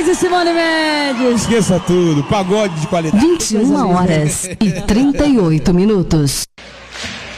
e Simone Mendes. Esqueça tudo, pagode de qualidade. 21 horas e 38 minutos.